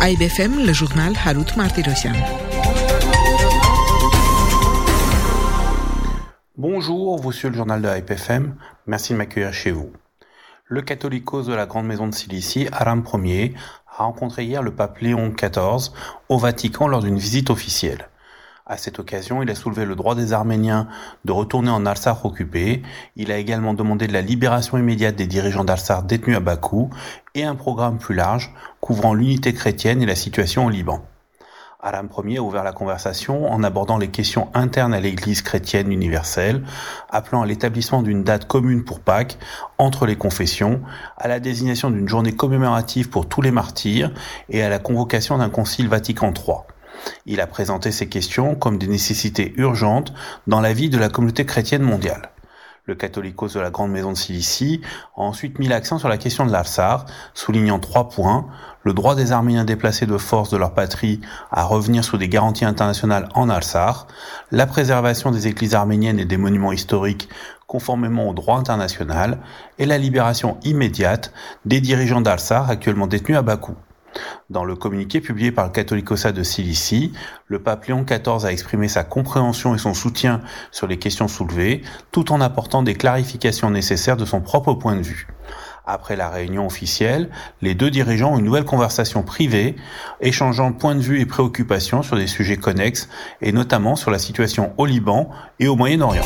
AIBFM, le journal Harout Martirosyan. Bonjour, vous suivez le journal de AIBFM. Merci de m'accueillir chez vous. Le catholicos de la Grande Maison de Cilicie, Aram Ier, a rencontré hier le pape Léon XIV au Vatican lors d'une visite officielle. À cette occasion, il a soulevé le droit des Arméniens de retourner en Artsakh occupé. Il a également demandé de la libération immédiate des dirigeants d'Artsakh détenus à Bakou et un programme plus large couvrant l'unité chrétienne et la situation au Liban. Aram Ier a ouvert la conversation en abordant les questions internes à l'Église chrétienne universelle, appelant à l'établissement d'une date commune pour Pâques entre les confessions, à la désignation d'une journée commémorative pour tous les martyrs et à la convocation d'un concile Vatican III. Il a présenté ces questions comme des nécessités urgentes dans la vie de la communauté chrétienne mondiale. Le catholicos de la Grande Maison de Cilicie a ensuite mis l'accent sur la question de l'Artsakh, soulignant 3 points: le droit des Arméniens déplacés de force de leur patrie à revenir sous des garanties internationales en Artsakh, la préservation des églises arméniennes et des monuments historiques conformément au droit international, et la libération immédiate des dirigeants d'Artsakh actuellement détenus à Bakou. Dans le communiqué publié par le Catholicosat de Cilicie, le pape Léon XIV a exprimé sa compréhension et son soutien sur les questions soulevées, tout en apportant des clarifications nécessaires de son propre point de vue. Après la réunion officielle, les deux dirigeants ont une nouvelle conversation privée, échangeant points de vue et préoccupations sur des sujets connexes, et notamment sur la situation au Liban et au Moyen-Orient.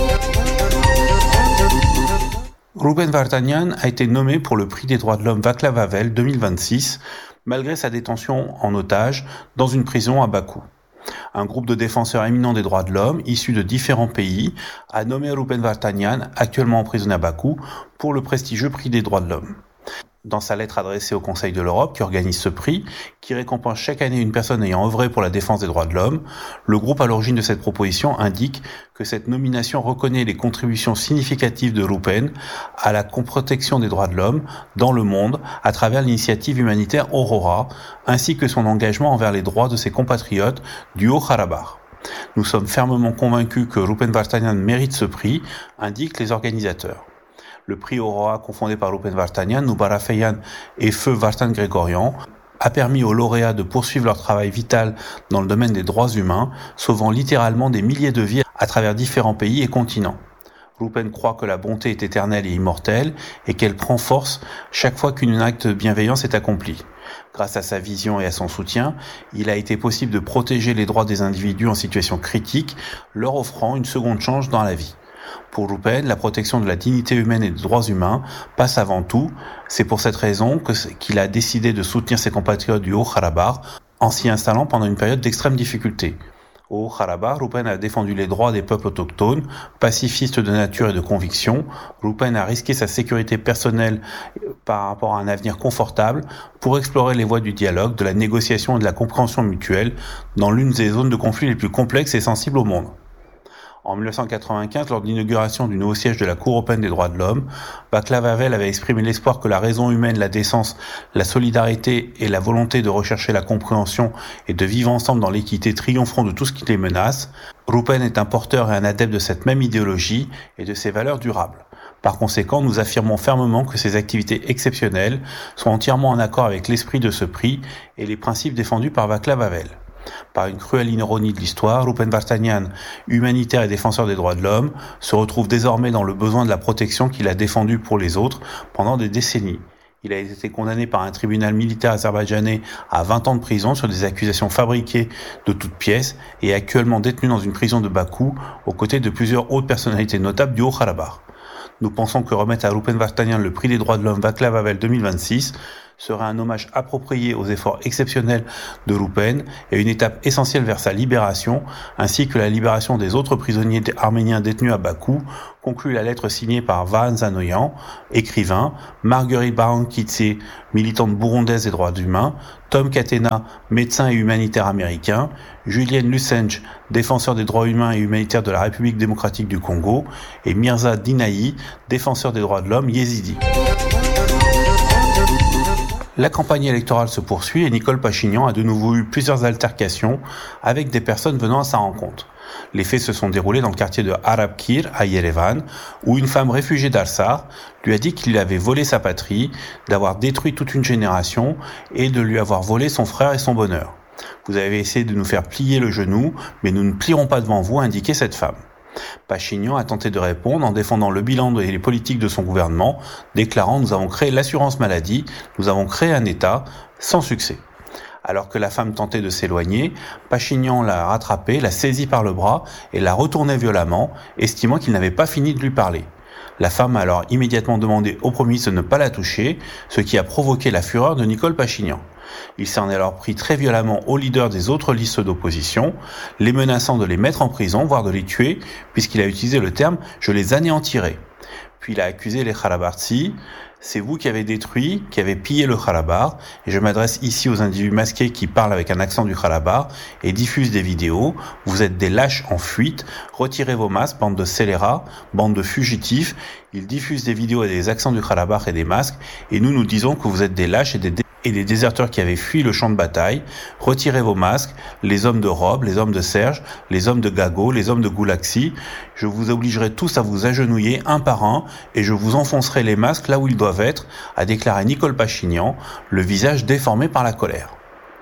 Ruben Vartanian a été nommé pour le prix des droits de l'homme Václav Havel 2026, malgré sa détention en otage dans une prison à Bakou. Un groupe de défenseurs éminents des droits de l'homme, issus de différents pays, a nommé Ruben Vartanian, actuellement emprisonné à Bakou, pour le prestigieux prix des droits de l'homme. Dans sa lettre adressée au Conseil de l'Europe, qui organise ce prix, qui récompense chaque année une personne ayant œuvré pour la défense des droits de l'homme, le groupe à l'origine de cette proposition indique que cette nomination reconnaît les contributions significatives de Ruben à la protection des droits de l'homme dans le monde à travers l'initiative humanitaire Aurora, ainsi que son engagement envers les droits de ses compatriotes du Haut-Karabakh. Nous sommes fermement convaincus que Ruben Vartanian mérite ce prix, indiquent les organisateurs. Le prix Aurora, confondé par Ruben Vartanian, Noubar Afeyan et Feu Vartan Grégorian, a permis aux lauréats de poursuivre leur travail vital dans le domaine des droits humains, sauvant littéralement des milliers de vies à travers différents pays et continents. Ruben croit que la bonté est éternelle et immortelle et qu'elle prend force chaque fois qu'un acte de bienveillance est accompli. Grâce à sa vision et à son soutien, il a été possible de protéger les droits des individus en situation critique, leur offrant une seconde chance dans la vie. Pour Ruben, la protection de la dignité humaine et des droits humains passe avant tout. C'est pour cette raison qu'il a décidé de soutenir ses compatriotes du Haut-Karabakh en s'y installant pendant une période d'extrême difficulté. Au Haut-Karabakh, Ruben a défendu les droits des peuples autochtones, pacifistes de nature et de conviction. Ruben a risqué sa sécurité personnelle par rapport à un avenir confortable pour explorer les voies du dialogue, de la négociation et de la compréhension mutuelle dans l'une des zones de conflit les plus complexes et sensibles au monde. En 1995, lors de l'inauguration du nouveau siège de la Cour européenne des droits de l'homme, Václav Havel avait exprimé l'espoir que la raison humaine, la décence, la solidarité et la volonté de rechercher la compréhension et de vivre ensemble dans l'équité triompheront de tout ce qui les menace. Ruben est un porteur et un adepte de cette même idéologie et de ces valeurs durables. Par conséquent, nous affirmons fermement que ces activités exceptionnelles sont entièrement en accord avec l'esprit de ce prix et les principes défendus par Václav Havel. Par une cruelle ironie de l'histoire, Ruben Vartanian, humanitaire et défenseur des droits de l'homme, se retrouve désormais dans le besoin de la protection qu'il a défendue pour les autres pendant des décennies. Il a été condamné par un tribunal militaire azerbaïdjanais à 20 ans de prison sur des accusations fabriquées de toutes pièces et est actuellement détenu dans une prison de Bakou aux côtés de plusieurs hautes personnalités notables du Haut-Karabakh. Nous pensons que remettre à Ruben Vartanian le prix des droits de l'homme Václav Havel 2026 serait un hommage approprié aux efforts exceptionnels de Ruben et une étape essentielle vers sa libération, ainsi que la libération des autres prisonniers arméniens détenus à Bakou, conclut la lettre signée par Vahan Zanoyan, écrivain, Marguerite Baran-Kitse, militante burundaise des droits humains, Tom Katena, médecin et humanitaire américain, Julian Lusenge, défenseur des droits humains et humanitaires de la République démocratique du Congo, et Mirza Dinaï, défenseur des droits de l'homme yézidi. La campagne électorale se poursuit et Nicole Pachinian a de nouveau eu plusieurs altercations avec des personnes venant à sa rencontre. Les faits se sont déroulés dans le quartier de Arabkir à Yerevan, où une femme réfugiée d'Arsar lui a dit qu'il avait volé sa patrie, d'avoir détruit toute une génération et de lui avoir volé son frère et son bonheur. Vous avez essayé de nous faire plier le genou, mais nous ne plierons pas devant vous, a indiqué cette femme. Pachinian a tenté de répondre en défendant le bilan et les politiques de son gouvernement, déclarant « Nous avons créé l'assurance maladie, nous avons créé un État », sans succès. Alors que la femme tentait de s'éloigner, Pachinian l'a rattrapée, l'a saisie par le bras et l'a retournée violemment, estimant qu'il n'avait pas fini de lui parler. La femme a alors immédiatement demandé au Premier ministre de ne pas la toucher, ce qui a provoqué la fureur de Nicole Pachinian. Il s'en est alors pris très violemment aux leaders des autres listes d'opposition, les menaçant de les mettre en prison, voire de les tuer, puisqu'il a utilisé le terme « je les anéantirai ». Puis il a accusé les Kharabartsi. C'est vous qui avez détruit, qui avez pillé le Kharabar, et je m'adresse ici aux individus masqués qui parlent avec un accent du Kharabar et diffusent des vidéos. Vous êtes des lâches en fuite, retirez vos masques, bande de scélérats, bande de fugitifs. Ils diffusent des vidéos avec des accents du Kharabar et des masques, et nous disons que vous êtes des lâches et des déserteurs qui avaient fui le champ de bataille. Retirez vos masques, les hommes de Rob, les hommes de Serge, les hommes de Gago, les hommes de Goulaxi. Je vous obligerai tous à vous agenouiller un par un et je vous enfoncerai les masques là où ils doivent être, a déclaré Nicole Pachinian, le visage déformé par la colère.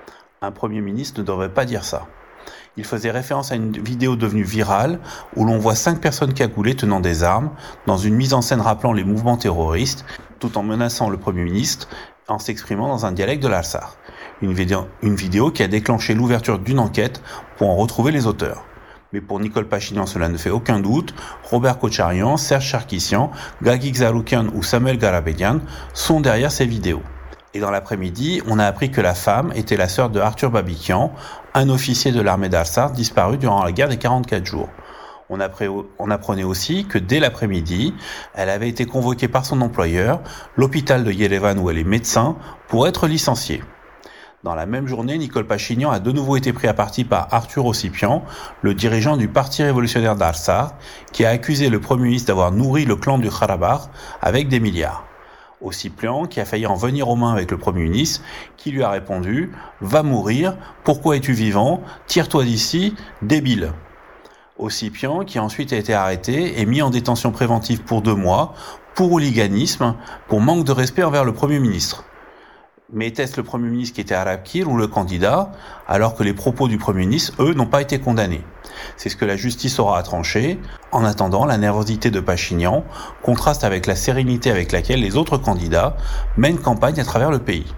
Un Premier ministre ne devrait pas dire ça. Il faisait référence à une vidéo devenue virale où l'on voit 5 personnes cagoulées tenant des armes dans une mise en scène rappelant les mouvements terroristes tout en menaçant le Premier ministre en s'exprimant dans un dialecte de l'Arsar. Une vidéo qui a déclenché l'ouverture d'une enquête pour en retrouver les auteurs. Mais pour Nicole Pachinian, cela ne fait aucun doute. Robert Kocharian, Serge Sarkissian, Gagik Zaroukian ou Samuel Garabedian sont derrière ces vidéos. Et dans l'après-midi, on a appris que la femme était la sœur de Arthur Babikian, un officier de l'armée d'Arsar disparu durant la guerre des 44 jours. On apprenait aussi que dès l'après-midi, elle avait été convoquée par son employeur, l'hôpital de Yerevan où elle est médecin, pour être licenciée. Dans la même journée, Nicole Pachinian a de nouveau été pris à partie par Arthur Ossipian, le dirigeant du Parti révolutionnaire d'Arsar, qui a accusé le Premier ministre d'avoir nourri le clan du Kharabar avec des milliards. Ossipian, qui a failli en venir aux mains avec le Premier ministre, qui lui a répondu « Va mourir, pourquoi es-tu vivant? Tire-toi d'ici, débile !» Ossipian, qui ensuite a été arrêté et mis en détention préventive pour 2 mois, pour hooliganisme, pour manque de respect envers le Premier ministre. Mais était-ce le Premier ministre qui était à Arabkir ou le candidat, alors que les propos du Premier ministre, eux, n'ont pas été condamnés? C'est ce que la justice aura à trancher. En attendant, la nervosité de Pachinian contraste avec la sérénité avec laquelle les autres candidats mènent campagne à travers le pays.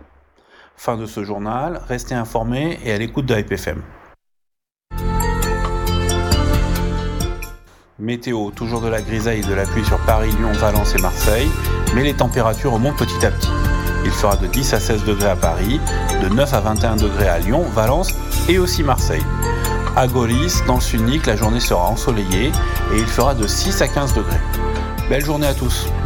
Fin de ce journal, restez informés et à l'écoute de IPFM. Météo, toujours de la grisaille et de la pluie sur Paris, Lyon, Valence et Marseille, mais les températures remontent petit à petit. Il fera de 10 à 16 degrés à Paris, de 9 à 21 degrés à Lyon, Valence et aussi Marseille. À Goris, dans le Sud-Nique, la journée sera ensoleillée et il fera de 6 à 15 degrés. Belle journée à tous!